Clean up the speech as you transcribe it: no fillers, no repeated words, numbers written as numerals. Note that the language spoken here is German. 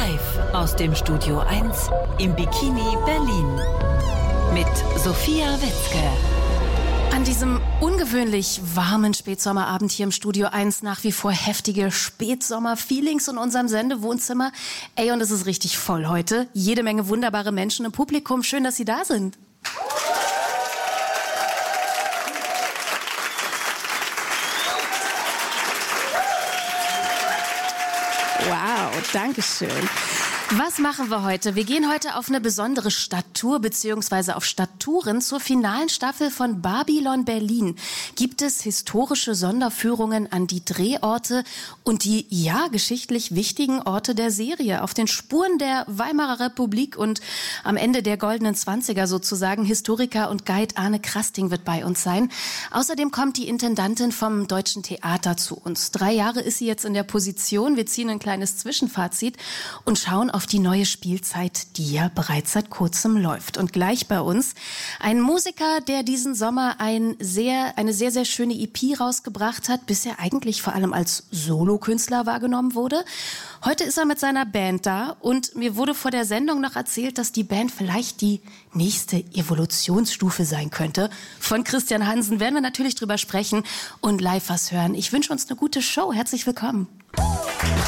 Live aus dem Studio 1 im Bikini Berlin mit Sophia Wetzke. An diesem ungewöhnlich warmen Spätsommerabend hier im Studio 1 nach wie vor heftige Spätsommer-Feelings in unserem Sendewohnzimmer. Ey, und es ist richtig voll heute. Jede Menge wunderbare Menschen im Publikum. Schön, dass Sie da sind. Wow, danke schön. Was machen wir heute? Wir gehen heute auf eine besondere Stadttour bzw. auf Stadttouren. Zur finalen Staffel von Babylon Berlin gibt es historische Sonderführungen an die Drehorte und die, ja, geschichtlich wichtigen Orte der Serie. Auf den Spuren der Weimarer Republik und am Ende der goldenen 20er sozusagen. Historiker und Guide Arne Krasting wird bei uns sein. Außerdem kommt die Intendantin vom Deutschen Theater zu uns. 3 Jahre ist sie jetzt in der Position. Wir ziehen ein kleines Zwischenfazit und schauen auf die neue Spielzeit, die ja bereits seit kurzem läuft. Und gleich bei uns ein Musiker, der diesen Sommer eine sehr, sehr schöne EP rausgebracht hat, bisher eigentlich vor allem als Solokünstler wahrgenommen wurde. Heute ist er mit seiner Band da und mir wurde vor der Sendung noch erzählt, dass die Band vielleicht die nächste Evolutionsstufe sein könnte. Von Christian Hansen werden wir natürlich drüber sprechen und live was hören. Ich wünsche uns eine gute Show. Herzlich willkommen.